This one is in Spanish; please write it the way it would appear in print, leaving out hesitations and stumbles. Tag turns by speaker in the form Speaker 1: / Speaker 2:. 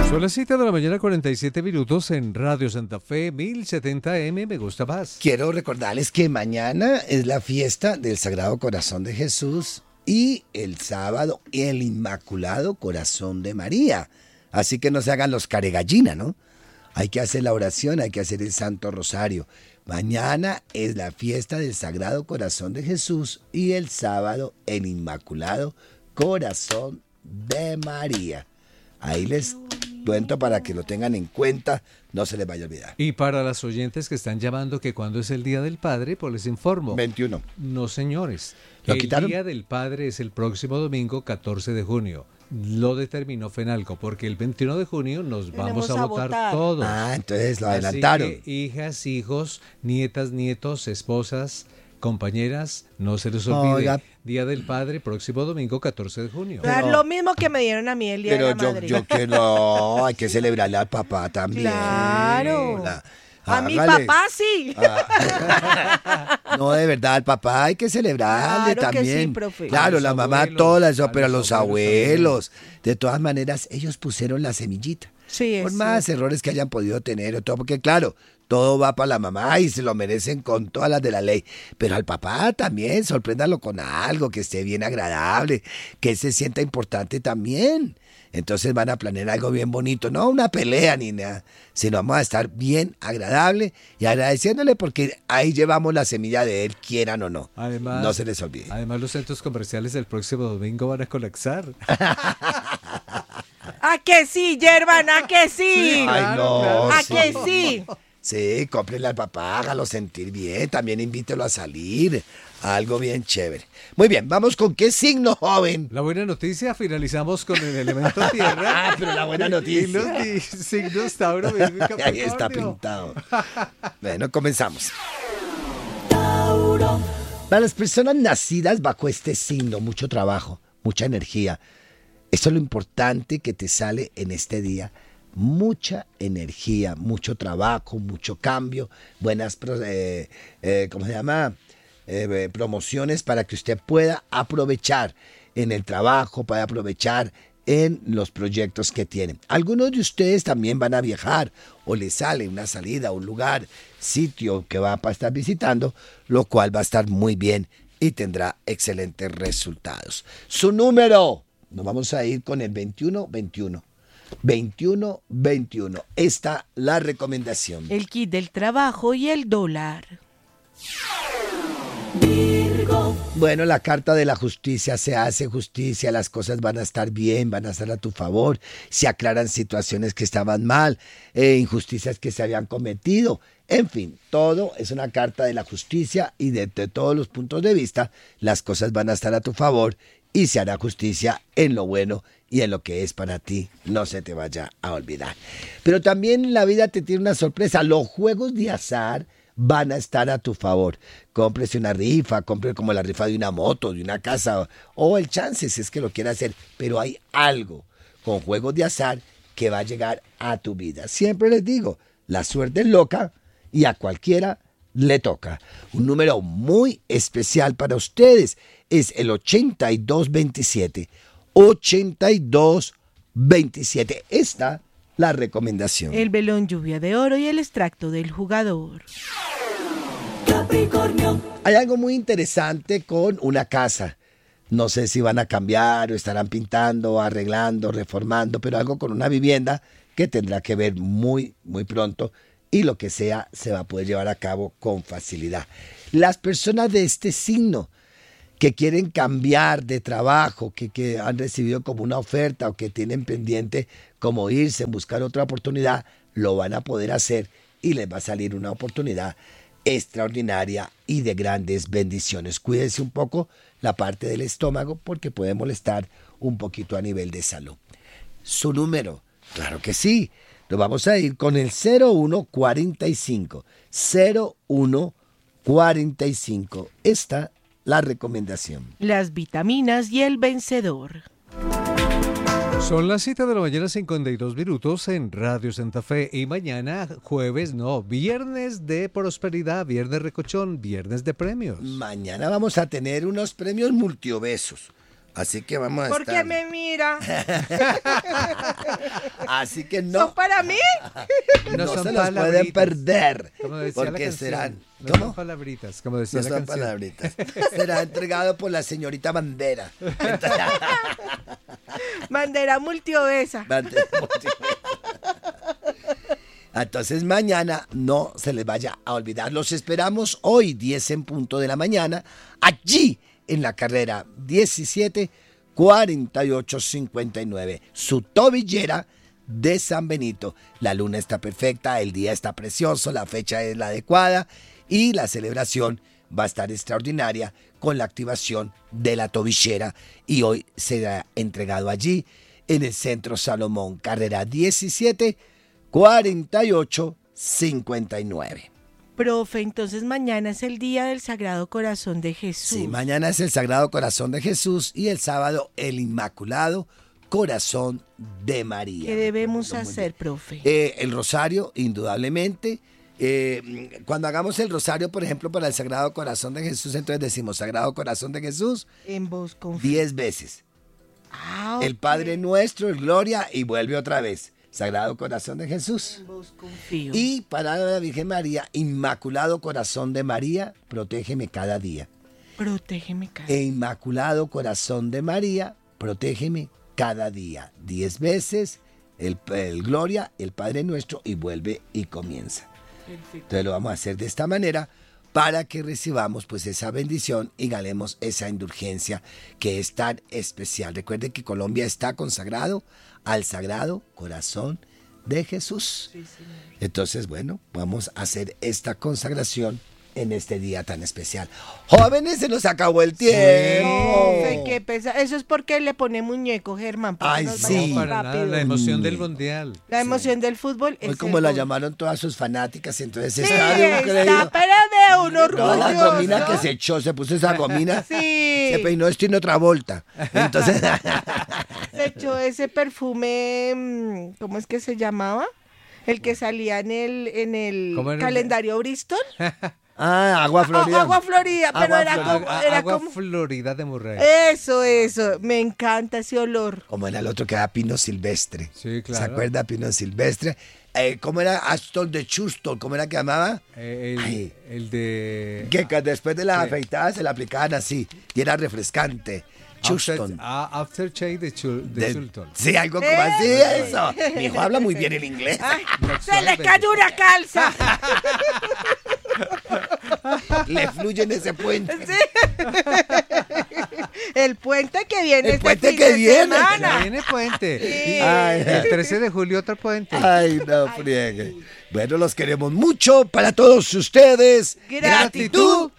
Speaker 1: Son las 7 de la mañana, 47 minutos en Radio Santa Fe, 1070M, me gusta más.
Speaker 2: Quiero recordarles que mañana es la fiesta del Sagrado Corazón de Jesús y el sábado el Inmaculado Corazón de María. Así que no se hagan los caregallina, ¿no? Hay que hacer la oración, hay que hacer el Santo Rosario. Mañana es la fiesta del Sagrado Corazón de Jesús y el sábado el Inmaculado Corazón de María. Ahí les cuento para que lo tengan en cuenta, no se les vaya a olvidar.
Speaker 1: Y para las oyentes que están llamando que cuando es el Día del Padre, pues les informo.
Speaker 2: 21.
Speaker 1: No, señores.
Speaker 2: ¿Lo
Speaker 1: El
Speaker 2: quitaron?
Speaker 1: Día del Padre es el próximo domingo, 14 de junio. Lo determinó FENALCO, porque el 21 de junio nos vamos a votar todos.
Speaker 2: Ah, entonces lo
Speaker 1: Así
Speaker 2: adelantaron.
Speaker 1: que hijas, hijos, nietas, nietos, esposas, compañeras, no se les olvide.
Speaker 2: Oiga.
Speaker 1: Día del Padre, próximo domingo, 14 de junio.
Speaker 2: Pero-
Speaker 3: Lo mismo que me dieron a mí el día de
Speaker 2: Pero
Speaker 3: la madre.
Speaker 2: yo que no, hay que celebrarle al papá también.
Speaker 3: Claro.
Speaker 2: La-
Speaker 3: A mi
Speaker 2: hágale.
Speaker 3: papá sí.
Speaker 2: No, de verdad, al papá hay que celebrarle
Speaker 3: Claro que
Speaker 2: también.
Speaker 3: sí, profe.
Speaker 2: Claro,
Speaker 1: A los
Speaker 2: la mamá,
Speaker 1: abuelos,
Speaker 2: todas eso,
Speaker 1: a
Speaker 2: pero a
Speaker 1: los
Speaker 2: los
Speaker 1: abuelos
Speaker 2: abuelos. De todas maneras, ellos pusieron la semillita.
Speaker 3: Sí,
Speaker 2: Por
Speaker 3: es
Speaker 2: más
Speaker 3: cierto.
Speaker 2: errores que hayan podido tener o todo, porque claro, todo va para la mamá y se lo merecen con todas las de la ley. Pero al papá también, sorpréndalo con algo que esté bien agradable, que él se sienta importante también. Entonces van a planear algo bien bonito, no una pelea ni nada, sino vamos a estar bien agradable y agradeciéndole porque ahí llevamos la semilla de él, quieran o no.
Speaker 1: Además,
Speaker 2: no se les olvide.
Speaker 1: Además, los centros comerciales el próximo domingo van a colapsar.
Speaker 3: ¿A que sí, Yerban? ¿A que sí?
Speaker 2: Ay, no,
Speaker 1: claro.
Speaker 3: ¿A
Speaker 2: sí.
Speaker 3: que sí?
Speaker 2: Sí, cómprenle al papá, hágalo sentir bien, también invítelo a salir, algo bien chévere. Muy bien, vamos con qué signo, joven.
Speaker 1: La buena noticia, finalizamos con el elemento tierra.
Speaker 2: Ah, pero la buena
Speaker 1: Y
Speaker 2: noticia.
Speaker 1: los signos Tauro, Virgo y Capricornio.
Speaker 2: Ahí está pintado. Bueno, comenzamos. Para las personas nacidas bajo este signo, mucho trabajo, mucha energía. Eso es lo importante que te sale en este día. Mucha energía, mucho trabajo, mucho cambio, buenas, ¿cómo se llama? Promociones para que usted pueda aprovechar en el trabajo, pueda aprovechar en los proyectos que tienen. Algunos de ustedes también van a viajar o les sale una salida, un lugar, sitio que va a estar visitando, lo cual va a estar muy bien y tendrá excelentes resultados. Su número, nos vamos a ir con el 21-21. 21-21. Está la recomendación.
Speaker 3: El kit del trabajo y el dólar.
Speaker 2: Bueno, la carta de la justicia, se hace justicia, las cosas van a estar bien, van a estar a tu favor, se aclaran situaciones que estaban mal, injusticias que se habían cometido, en fin, todo es una carta de la justicia y desde todos los puntos de vista, las cosas van a estar a tu favor y se hará justicia en lo bueno y en lo que es para ti, no se te vaya a olvidar. Pero también la vida te tiene una sorpresa, los juegos de azar van a estar a tu favor. Cómprese una rifa, compre como la rifa de una moto, de una casa, o el chance si es que lo quiere hacer. Pero hay algo con juegos de azar que va a llegar a tu vida. Siempre les digo, la suerte es loca y a cualquiera le toca. Un número muy especial para ustedes es el 8227. 8227. Esta la recomendación.
Speaker 3: El velón lluvia de oro y el extracto del jugador.
Speaker 2: Hay algo muy interesante con una casa. No sé si van a cambiar o estarán pintando, arreglando, reformando, pero algo con una vivienda que tendrá que ver muy, muy pronto y lo que sea se va a poder llevar a cabo con facilidad. Las personas de este signo que quieren cambiar de trabajo, que han recibido como una oferta o que tienen pendiente como irse, buscar otra oportunidad, lo van a poder hacer y les va a salir una oportunidad extraordinaria y de grandes bendiciones. Cuídense un poco la parte del estómago porque puede molestar un poquito a nivel de salud. Su número, claro que sí, nos vamos a ir con el 0145. 0145. Esta la recomendación.
Speaker 3: Las vitaminas y el vencedor.
Speaker 1: Son las 7 de la mañana, 52 minutos en Radio Santa Fe. Y mañana, viernes de prosperidad, viernes recochón, viernes de premios.
Speaker 2: Mañana vamos a tener unos premios multiobesos. Así que vamos a
Speaker 3: ¿Por
Speaker 2: estar.
Speaker 3: qué me mira?
Speaker 2: Así que no.
Speaker 3: ¿Son para mí?
Speaker 2: No,
Speaker 1: son
Speaker 2: se los pueden
Speaker 1: palabritas.
Speaker 2: perder.
Speaker 1: Como decía la
Speaker 2: Porque
Speaker 1: canción.
Speaker 2: serán.
Speaker 1: No
Speaker 2: ¿Cómo?
Speaker 1: son palabritas, como decía
Speaker 2: No
Speaker 1: la
Speaker 2: son
Speaker 1: canción.
Speaker 2: palabritas. Será entregado por la señorita Bandera.
Speaker 3: Bandera multiobesa.
Speaker 2: Entonces mañana no se les vaya a olvidar. Los esperamos hoy 10 en punto de la mañana, allí en la carrera 17 48 59. Su tobillera de San Benito. La luna está perfecta, el día está precioso, la fecha es la adecuada y la celebración va a estar extraordinaria con la activación de la tobillera y hoy será entregado allí en el Centro Salomón, carrera 17 48 59.
Speaker 3: Profe, entonces mañana es el día del Sagrado Corazón de Jesús.
Speaker 2: Sí, mañana es el Sagrado Corazón de Jesús y el sábado el Inmaculado Corazón de María.
Speaker 3: ¿Qué debemos
Speaker 2: Muy bien.
Speaker 3: hacer, profe?
Speaker 2: El rosario, indudablemente. Cuando hagamos el rosario, por ejemplo, para el Sagrado Corazón de Jesús, entonces decimos Sagrado Corazón de Jesús
Speaker 3: En vos confío.
Speaker 2: 10 veces.
Speaker 3: Ah,
Speaker 2: El
Speaker 3: ok.
Speaker 2: Padre Nuestro, el Gloria y vuelve otra vez. Sagrado Corazón de Jesús.
Speaker 3: En vos confío.
Speaker 2: Y para la Virgen María, Inmaculado Corazón de María, protégeme cada día.
Speaker 3: Protégeme, cara.
Speaker 2: E Inmaculado Corazón de María, protégeme cada día. 10 veces el Gloria, el Padre Nuestro y vuelve y comienza.
Speaker 3: Perfecto.
Speaker 2: Entonces lo vamos a hacer de esta manera para que recibamos pues esa bendición y ganemos esa indulgencia que es tan especial. Recuerden que Colombia está consagrado al Sagrado Corazón de Jesús.
Speaker 3: Sí, señor.
Speaker 2: Entonces, bueno, vamos a hacer esta consagración en este día tan especial. Jóvenes, se nos acabó el tiempo.
Speaker 3: Profe, qué pesa. Eso es porque le pone muñeco, Germán. para que
Speaker 2: Ay,
Speaker 3: nos
Speaker 2: sí.
Speaker 3: vayamos
Speaker 1: No, para nada,
Speaker 3: rápido.
Speaker 1: la emoción del mundial.
Speaker 3: La emoción del fútbol es
Speaker 2: Hoy como
Speaker 3: el
Speaker 2: la
Speaker 3: gol.
Speaker 2: llamaron todas sus fanáticas, entonces
Speaker 3: Sí,
Speaker 2: está de un
Speaker 3: está,
Speaker 2: creído.
Speaker 3: pero de un
Speaker 2: Toda la
Speaker 3: orgullo.
Speaker 2: gomina que se echó, se puso esa gomina.
Speaker 3: Sí.
Speaker 2: Se peinó esto y no otra vuelta. Entonces,
Speaker 3: Se echó ese perfume, ¿cómo es que se llamaba? El que salía en el
Speaker 1: ¿Cómo era?
Speaker 3: calendario Bristol.
Speaker 2: agua Florida.
Speaker 3: Agua Florida, pero
Speaker 2: Agua
Speaker 3: era
Speaker 2: Florida.
Speaker 3: como... Era
Speaker 1: Agua
Speaker 3: como
Speaker 1: Florida de Murray.
Speaker 3: eso. Me encanta ese olor.
Speaker 2: Como era el otro que era Pino Silvestre.
Speaker 1: Sí, claro.
Speaker 2: ¿Se acuerda Pino Silvestre? ¿Cómo era Aston de Chuston? ¿Cómo era que llamaba? Ay.
Speaker 1: El de...
Speaker 2: Que después de la
Speaker 1: Sí.
Speaker 2: afeitada se la aplicaban así y era refrescante. Chuston.
Speaker 1: Aftershave de Chulton.
Speaker 2: Sí, algo como así, eso. Mi hijo habla muy bien el inglés.
Speaker 3: Ay,
Speaker 1: No,
Speaker 3: se le
Speaker 1: suave.
Speaker 3: cayó una calza.
Speaker 2: Le fluye en ese puente.
Speaker 3: El puente que viene
Speaker 2: El
Speaker 3: este
Speaker 2: puente
Speaker 3: fin
Speaker 2: que
Speaker 3: de
Speaker 2: viene.
Speaker 3: semana.
Speaker 1: Ya viene puente.
Speaker 3: Sí.
Speaker 1: Y
Speaker 2: Ay.
Speaker 1: el 13 de julio otro puente.
Speaker 2: Ay, no friegue. Bueno, los queremos mucho. Para todos ustedes,
Speaker 3: Gratitud